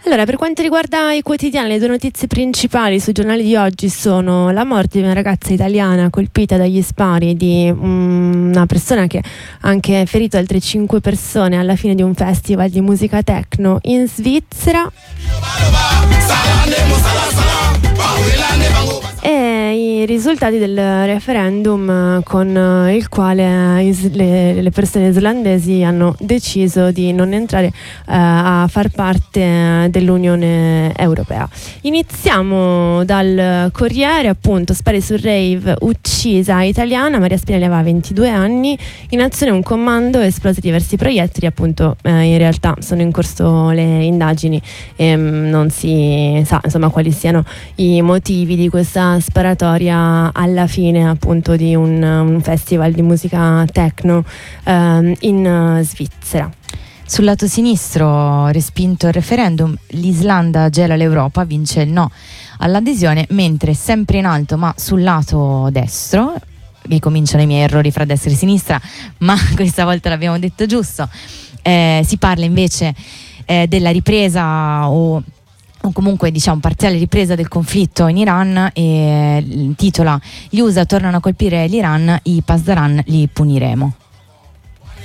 Allora, per quanto riguarda i quotidiani, le due notizie principali sui giornali di oggi sono la morte di una ragazza italiana colpita dagli spari di una persona che ha anche ferito altre 5 persone alla fine di un festival di musica techno in Svizzera, e i risultati del referendum con il quale le persone islandesi hanno deciso di non entrare a far parte dell'Unione Europea. Iniziamo dal Corriere, appunto, spari sul rave, uccisa italiana, Maria Spinelli aveva 22 anni, in azione un comando, esplosi diversi proiettili, appunto in realtà sono in corso le indagini e non si sa insomma quali siano i motivi di questa sparatoria alla fine appunto di un festival di musica techno in Svizzera. Sul lato sinistro, respinto il referendum, l'Islanda gela l'Europa, vince il no all'adesione, mentre sempre in alto ma sul lato destro, ricominciano i miei errori fra destra e sinistra, ma questa volta l'abbiamo detto giusto, si parla invece della ripresa o comunque diciamo parziale ripresa del conflitto in Iran, e titola: gli USA tornano a colpire l'Iran, i Pasdaran li puniremo.